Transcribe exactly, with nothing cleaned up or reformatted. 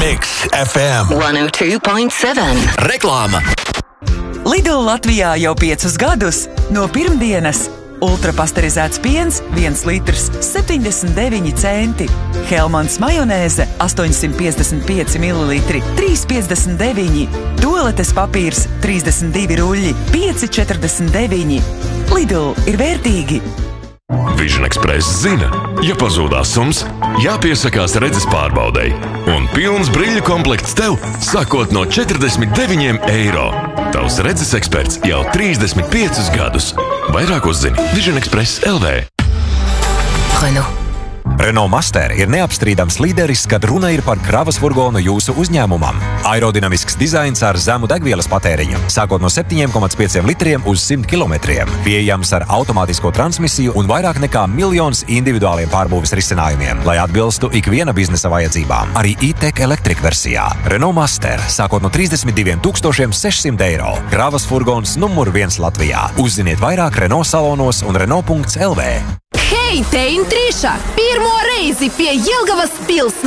Mix F M one oh two point seven. Reklāma. Lidl Latvijā jau piecus gadus. No pirmdienas ultrapasterizēts piens viens litrs septiņdesmit deviņi centi. Helmans majonēze astoņsimt piecdesmit pieci mililitri trīs piecdesmit deviņi. Toaletes papīrs trīsdesmit divi ruļļi pieci četrdesmit deviņi. Lidl ir vērtīgi. Vision Express zina, ja pazūdās sums, jāpiesakās redzes pārbaudei. Un pilns brīļu komplekts tev, sākot no četrdesmit deviņiem eiro. Tavs redzes eksperts jau trīsdesmit piecus gadus. Vairāk uzzini Vision Express L V. Renault. Renault Master ir neapstrīdams līderis, kad runa ir par kravas furgonu jūsu uzņēmumam. Aerodinamisks dizains ar zemu degvielas patēriņu, sākot no septiņi komats pieci litriem uz simt kilometriem. Pieejams ar automātisko transmisiju un vairāk nekā miljons individuāliem pārbūves risinājumiem, lai atbilstu ikviena biznesa vajadzībām. Arī e-tech Electric versijā. Renault Master, sākot no trīsdesmit diviem tūkstošiem sešsimt eiro. Kravas furgons numur viens Latvijā. Uzziniet vairāk Renault salonos un Renault punkts L V. Hei, te Intrīša! Pirmo reizi pie Jelgavas pils